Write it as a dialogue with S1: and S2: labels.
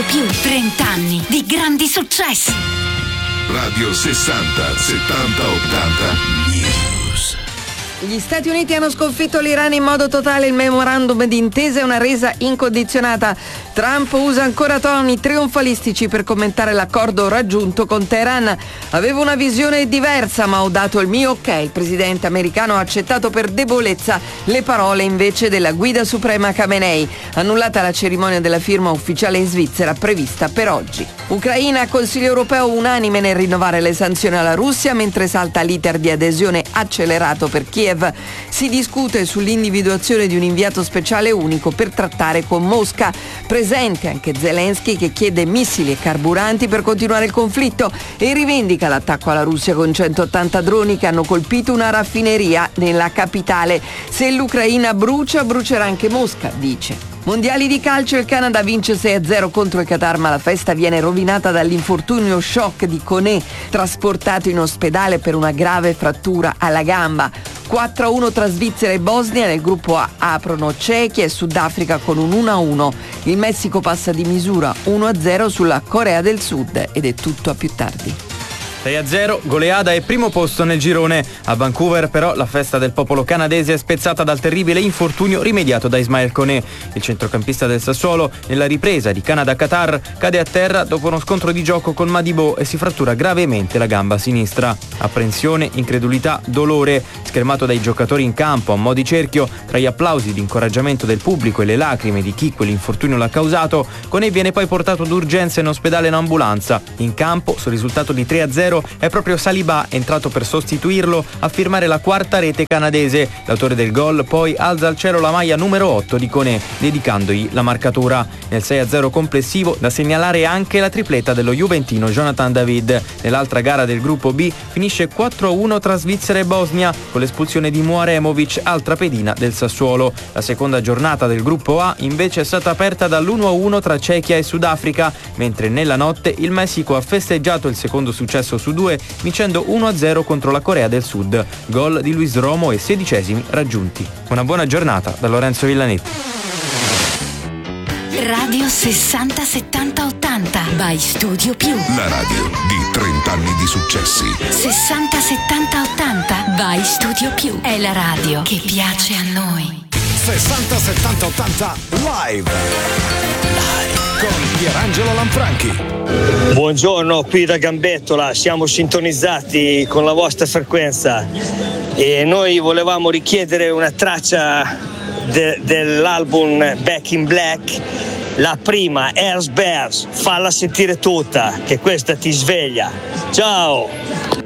S1: Più, 30 anni di grandi successi.
S2: Radio 60 70 80 News.
S3: Gli Stati Uniti hanno sconfitto l'Iran in modo totale. Il memorandum d'intesa è una resa incondizionata. Trump usa ancora toni trionfalistici per commentare l'accordo raggiunto con Teheran. Avevo una visione diversa, ma ho dato il mio ok. Il presidente americano ha accettato per debolezza le parole invece della guida suprema Khamenei. Annullata la cerimonia della firma ufficiale in Svizzera prevista per oggi. Ucraina, Consiglio europeo unanime nel rinnovare le sanzioni alla Russia, mentre salta l'iter di adesione accelerato per Kiev. Si discute sull'individuazione di un inviato speciale unico per trattare con Mosca. Presente anche Zelensky, che chiede missili e carburanti per continuare il conflitto e rivendica l'attacco alla Russia con 180 droni che hanno colpito una raffineria nella capitale. Se l'Ucraina brucia, brucerà anche Mosca, dice. Mondiali di calcio, il Canada vince 6-0 contro il Qatar, ma la festa viene rovinata dall'infortunio shock di Koné, trasportato in ospedale per una grave frattura alla gamba. 4-1 tra Svizzera e Bosnia. Nel gruppo A aprono Cechia e Sudafrica con un 1-1. Il Messico passa di misura 1-0 sulla Corea del Sud ed è tutto a più tardi.
S4: 6-0, goleada e primo posto nel girone. A Vancouver però la festa del popolo canadese è spezzata dal terribile infortunio rimediato da Ismael Koné. Il centrocampista del Sassuolo, nella ripresa di Canada-Qatar, cade a terra dopo uno scontro di gioco con Madibo e si frattura gravemente la gamba sinistra. Apprensione, incredulità, dolore. Schermato dai giocatori in campo a mo' di cerchio, tra gli applausi di incoraggiamento del pubblico e le lacrime di chi quell'infortunio l'ha causato, Koné viene poi portato d'urgenza in ospedale in ambulanza. In campo, sul risultato di 3-0, è proprio Saliba, entrato per sostituirlo, a firmare la quarta rete canadese. L'autore del gol poi alza al cielo la maglia numero 8 di Koné, dedicandogli la marcatura. Nel 6-0 complessivo da segnalare anche la tripletta dello juventino Jonathan David. Nell'altra gara del gruppo B finisce 4-1 tra Svizzera e Bosnia, con l'espulsione di Muaremovic, altra pedina del Sassuolo. La seconda giornata del gruppo A invece è stata aperta dall'1-1 tra Cechia e Sudafrica, mentre nella notte il Messico ha festeggiato il secondo successo su 2, vincendo 1-0 contro la Corea del Sud. Gol di Luis Romo e 16esimi raggiunti. Una buona giornata da Lorenzo Villanetti.
S1: Radio 60 70 80 by Studio Più.
S2: La radio di 30 anni di successi.
S1: 60 70 80 by Studio Più. È la radio che piace a noi.
S5: 60 70 80 live con Pierangelo Lanfranchi.
S6: Buongiorno, qui da Gambettola, siamo sintonizzati con la vostra frequenza e noi volevamo richiedere una traccia dell'album Back in Black, la prima, Airs Bears, falla sentire tutta, che questa ti sveglia. Ciao!